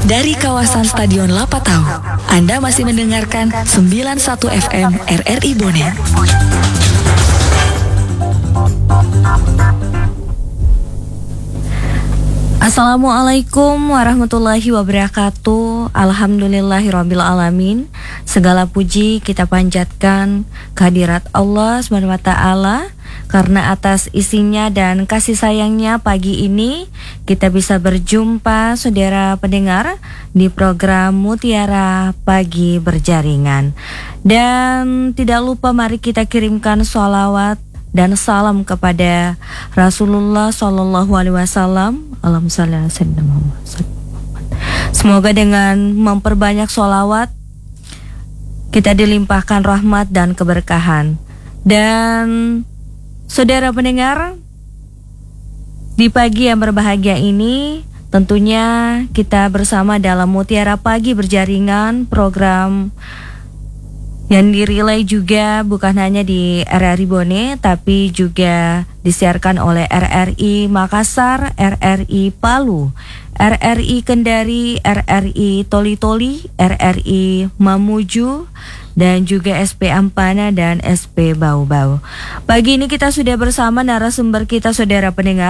Dari kawasan Stadion Lapatau, Anda masih mendengarkan 91 FM RRI Bonet. Assalamualaikum warahmatullahi wabarakatuh. Alhamdulillahirabbil alamin. Segala puji kita panjatkan kehadirat Allah SWT, karena atas isinya dan kasih sayangnya pagi ini kita bisa berjumpa saudara pendengar di program Mutiara Pagi Berjaringan. Dan tidak lupa mari kita kirimkan sholawat dan salam kepada Rasulullah Sallallahu Alaihi Wasallam. Semoga dengan memperbanyak sholawat kita dilimpahkan rahmat dan keberkahan. Dan saudara pendengar, di pagi yang berbahagia ini tentunya kita bersama dalam Mutiara Pagi Berjaringan, program yang dirilai juga bukan hanya di RRI Bonet, tapi juga disiarkan oleh RRI Makassar, RRI Palu, RRI Kendari, RRI Toli-Toli, RRI Mamuju, dan juga SP Ampana dan SP Bau-Bau. Pagi ini kita sudah bersama narasumber kita, saudara pendengar.